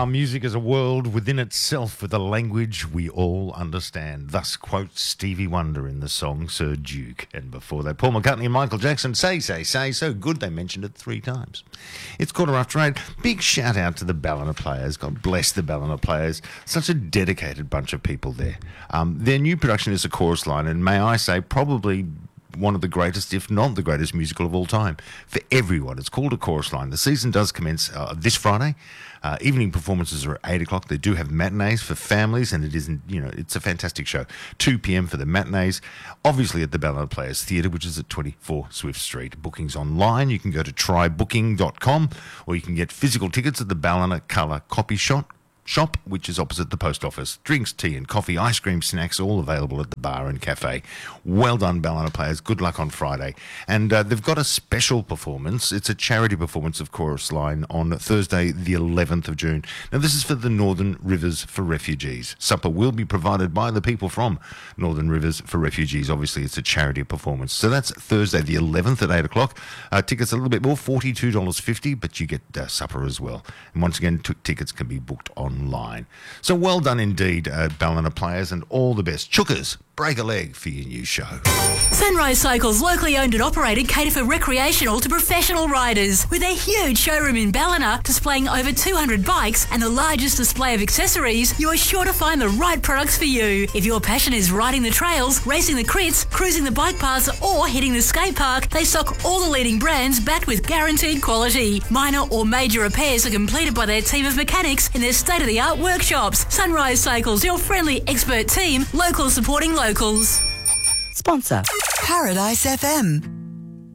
music is a world within itself with a language we all understand. Thus quotes Stevie Wonder in the song Sir Duke. And before that, Paul McCartney and Michael Jackson, Say, Say, Say, so good they mentioned it 3 times. It's 8:15. Big shout out to the Ballina players. God bless the Ballina players. Such a dedicated bunch of people there. Their new production is A Chorus Line, and may I say, probably one of the greatest, if not the greatest musical of all time for everyone. It's called A Chorus Line. The season does commence this Friday. Evening performances are at 8 o'clock. They do have matinees for families, and it isn't, it's a fantastic show. 2 p.m. for the matinees, obviously at the Ballina Players Theatre, which is at 24 Swift Street. Bookings online. You can go to trybooking.com, or you can get physical tickets at the Ballina Colour Copy Shop, which is opposite the post office. Drinks, tea and coffee, ice cream, snacks, all available at the bar and cafe. Well done, Ballina players. Good luck on Friday. And they've got a special performance. It's a charity performance of Chorus Line on Thursday, the 11th of June. Now, this is for the Northern Rivers for Refugees. Supper will be provided by the people from Northern Rivers for Refugees. Obviously, it's a charity performance. So that's Thursday, the 11th at 8 o'clock. Tickets a little bit more, $42.50, but you get supper as well. And once again, tickets can be booked online. So well done indeed, Ballina players, and all the best. Chookers, break a leg for your new show. Sunrise Cycles, locally owned and operated, cater for recreational to professional riders. With a huge showroom in Ballina displaying over 200 bikes and the largest display of accessories, you are sure to find the right products for you. If your passion is riding the trails, racing the crits, cruising the bike paths, or hitting the skate park, they stock all the leading brands backed with guaranteed quality. Minor or major repairs are completed by their team of mechanics in their state-of-the-art workshops. Sunrise Cycles, your friendly expert team, locals supporting locals. Sponsor Paradise FM.